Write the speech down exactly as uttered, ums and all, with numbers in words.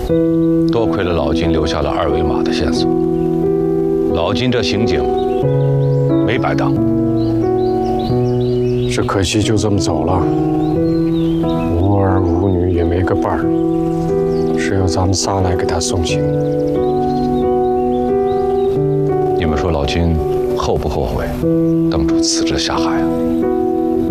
多亏了老金留下了二维码的线索，老金这刑警没白当。 只可惜就这么走了，无儿无女也没个伴儿，只有咱们仨来给他送行。 你们说老金后不后悔当初辞职下海啊？